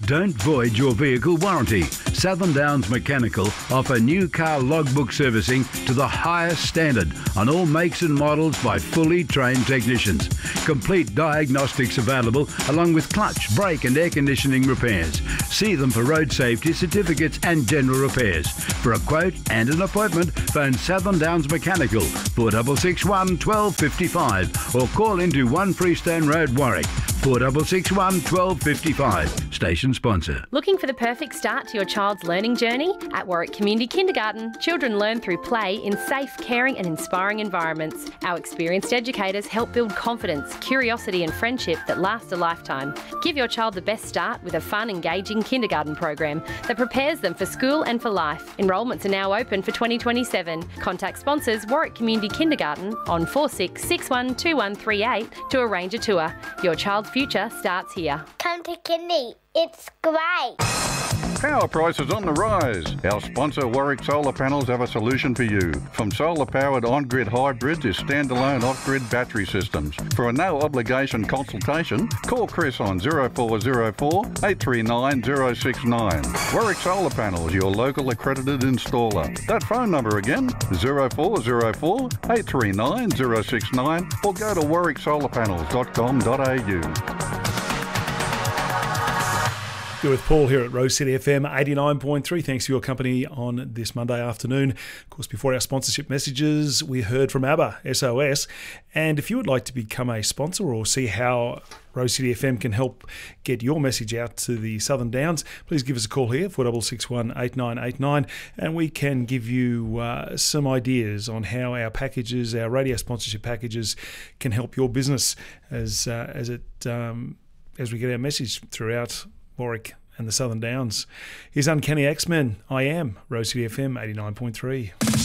Don't void your vehicle warranty. Southern Downs Mechanical offer new car logbook servicing to the highest standard on all makes and models by fully trained technicians. Complete diagnostics available along with clutch, brake and air conditioning repairs. See them for road safety certificates and general repairs. For a quote and an appointment, phone Southern Downs Mechanical 4661 1255 or call into 1 Freestone Road, Warwick 4661 1255. Station sponsor. Looking for the perfect start to your child's learning journey? At Warwick Community Kindergarten, children learn through play in safe, caring and inspiring environments. Our experienced educators help build confidence, curiosity and friendship that last a lifetime. Give your child the best start with a fun, engaging kindergarten program that prepares them for school and for life. Enrolments are now open for 2027. Contact sponsors Warwick Community Kindergarten on 46612138 to arrange a tour. Your child's future starts here. Come to Kindy. It's great. Power prices on the rise. Our sponsor Warwick Solar Panels have a solution for you. From solar-powered on-grid hybrids to standalone off-grid battery systems. For a no-obligation consultation, call Chris on 0404 839 069. Warwick Solar Panels, your local accredited installer. That phone number again, 0404 839 069 or go to warwicksolarpanels.com.au. You're with Paul here at Rose City FM 89.3. Thanks for your company on this Monday afternoon. Of course, before our sponsorship messages, we heard from ABBA, SOS. And if you would like to become a sponsor or see how Rose City FM can help get your message out to the Southern Downs, please give us a call here, 4661 8989, and we can give you some ideas on how our packages, our radio sponsorship packages, can help your business as we get our message throughout Warwick and the Southern Downs. Here's Uncanny X-Men. I Am, Rose City FM 89.3.